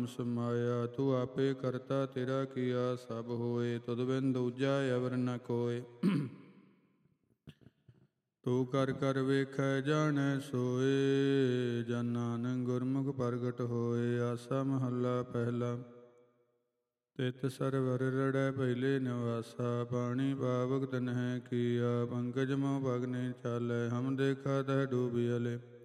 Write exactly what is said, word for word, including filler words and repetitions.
ਸਮਾਇਆ ਤੂੰ ਆਪੇ ਕਰਤਾ ਤੇਰਾ ਕੀਆ ਸਭ ਹੋਏ ਤੁਧ ਬਿਨ ਦੂਜਾ ਅਵਰ ਨ ਕੋਇ। ਤੂੰ ਕਰ ਕਰ ਵੇਖੈ ਜਾਣੈ ਸੋਏ ਜਨ ਨਾਨਕ ਗੁਰਮੁਖ ਪ੍ਰਗਟ ਹੋਏ। ਆਸਾ ਮਹੱਲਾ ਪਹਿਲਾ। ਤਿਤ ਸਰਵਰ ਰੜੈ ਪਹਿਲੇ ਨਿਵਾਸਾ ਪਾਣੀ ਪਾਵਕ ਤਨਹਿ ਕੀਆ। ਪੰਕਜ ਮੋ ਭਗਨੇ ਚਾਲੈ ਹਮ ਦੇਖਾ ਤਹ ਡੂਬਿ ਅਲੇ।